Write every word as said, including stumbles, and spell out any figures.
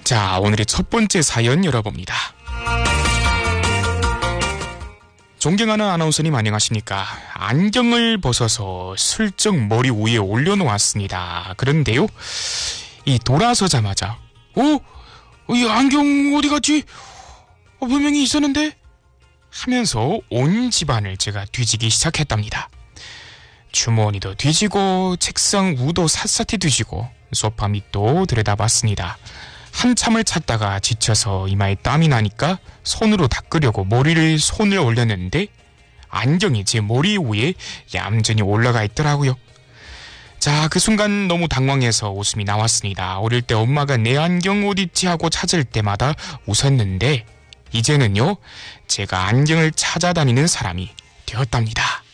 자, 오늘의 첫 번째 사연 열어봅니다. 존경하는 아나운서님 안녕하십니까. 안경을 벗어서 슬쩍 머리 위에 올려놓았습니다. 그런데요, 이 돌아서자마자 어? 이 안경 어디 갔지? 어, 분명히 있었는데? 하면서 온 집안을 제가 뒤지기 시작했답니다. 주머니도 뒤지고 책상 위도 샅샅이 뒤지고 소파 밑도 들여다봤습니다. 한참을 찾다가 지쳐서 이마에 땀이 나니까 손으로 닦으려고 머리를 손을 올렸는데 안경이 제 머리 위에 얌전히 올라가 있더라고요. 자, 그 순간 너무 당황해서 웃음이 나왔습니다. 어릴 때 엄마가 내 안경 어딨지 하고 찾을 때마다 웃었는데 이제는요, 제가 안경을 찾아다니는 사람이 되었답니다.